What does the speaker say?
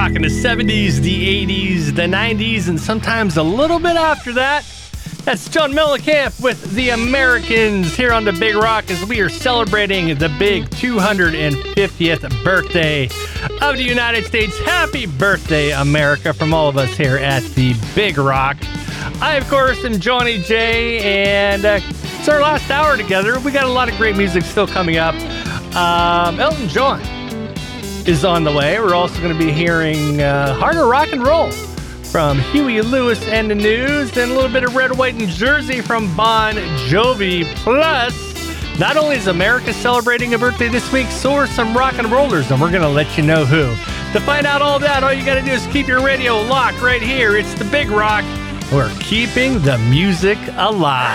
rock in the 70s, the 80s, the 90s, and sometimes a little bit after that. That's John Mellencamp with The Americans here on the Big Rock as we are celebrating the big 250th birthday of the United States. Happy birthday, America, from all of us here at the Big Rock. I, of course, am Johnny J, and it's our last hour together. We got a lot of great music still coming up. Elton John is on the way. We're also going to be hearing harder rock and roll from Huey Lewis and the News, and a little bit of Red, White, and Jersey from Bon Jovi. Plus, not only is America celebrating a birthday this week, so are some rock and rollers, and we're going to let you know who. To find out all that, all you got to do is keep your radio locked right here. It's the Big Rock. We're keeping the music alive.